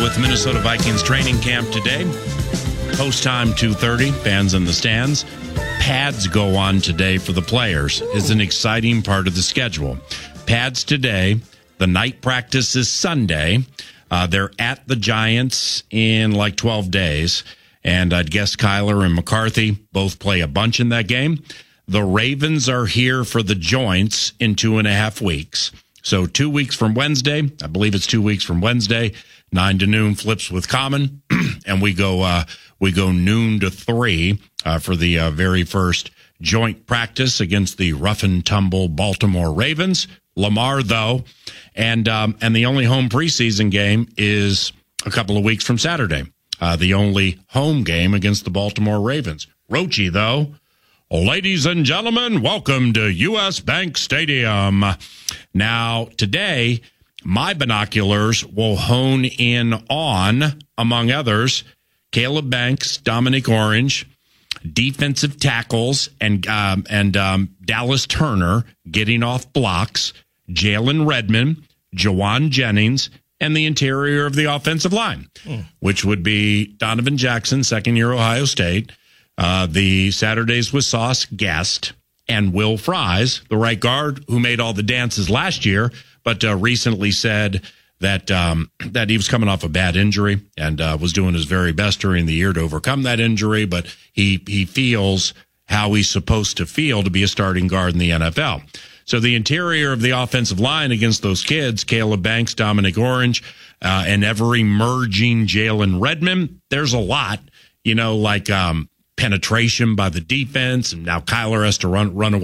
with Minnesota Vikings training camp today. Post time 2:30, fans in the stands. Pads go on today for the players. Is an exciting part of the schedule. Pads today. The night practice is Sunday. They're at the Giants in like 12 days. And I'd guess Kyler and McCarthy both play a bunch in that game. The Ravens are here for the joints in 2.5 weeks. So 2 weeks from Wednesday, I believe it's 2 weeks from Wednesday, 9 to noon flips with Common, and we go noon to 3 for the very first joint practice against the rough and tumble Baltimore Ravens. Lamar, though, and the only home preseason game is a couple of weeks from Saturday. The only home game against the Baltimore Ravens. Roachy, though. Ladies and gentlemen, welcome to U.S. Bank Stadium. Now, today, my binoculars will hone in on, among others, Caleb Banks, Dominic Orange, defensive tackles, and Dallas Turner getting off blocks, Jalen Redmond, Jawan Jennings, and the interior of the offensive line, which would be Donovan Jackson, second-year Ohio State, the Saturdays with Sauce Guest, and Will Fries, the right guard who made all the dances last year, but recently said that he was coming off a bad injury and was doing his very best during the year to overcome that injury, but he feels how he's supposed to feel to be a starting guard in the NFL. So the interior of the offensive line against those kids, Caleb Banks, Dominic Orange, and ever-emerging Jalen Redmond, there's a lot, like penetration by the defense, and now Kyler has to run away